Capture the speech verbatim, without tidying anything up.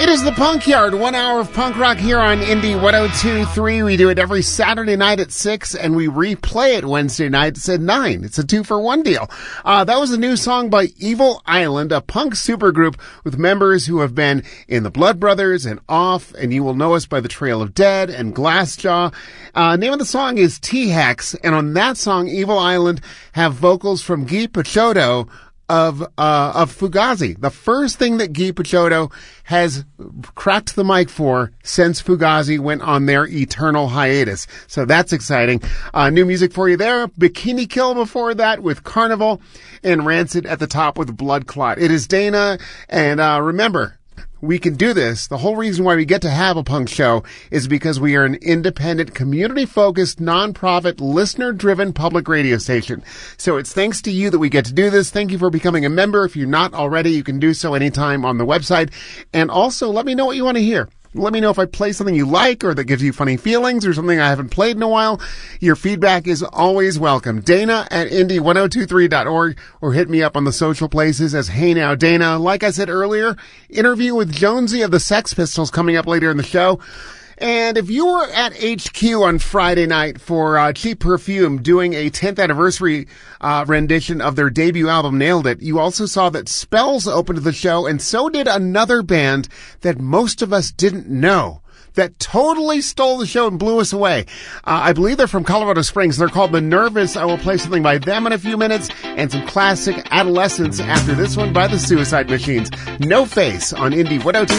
It is the Punk Yard, one hour of punk rock here on Indie one oh two point three. We do it every Saturday night at six, and we replay it Wednesday nights at nine. It's a two-for-one deal. Uh, that was a new song by Evil Island, a punk supergroup with members who have been in the Blood Brothers and Off, and You Will Know Us by the Trail of Dead and Glassjaw. Uh, name of the song is T-Hex, and on that song, Evil Island have vocals from Guy Picciotto of uh of Fugazi, the first thing that Guy Picciotto has cracked the mic for since Fugazi went on their eternal hiatus. So that's exciting. Uh new music for you there. Bikini Kill before that with Carnival, and Rancid at the top with Blood Clot. It is Dana, and uh remember, we can do this. The whole reason why we get to have a punk show is because we are an independent, community-focused, non-profit, listener-driven public radio station. So it's thanks to you that we get to do this. Thank you for becoming a member. If you're not already, you can do so anytime on the website. And also, let me know what you want to hear. Let me know if I play something you like or that gives you funny feelings or something I haven't played in a while. Your feedback is always welcome. Dana at indie one oh two three dot org, or hit me up on the social places as Hey Now Dana. Like I said earlier, interview with Jonesy of the Sex Pistols coming up later in the show. And if you were at H Q on Friday night for uh, Cheap Perfume doing a tenth anniversary uh, rendition of their debut album, Nailed It, you also saw that Spells opened the show, and so did another band that most of us didn't know, that totally stole the show and blew us away. Uh, I believe they're from Colorado Springs. They're called The Nervous. I will play something by them in a few minutes, and some classic Adolescence after this one by the Suicide Machines. No Face on Indie one oh two.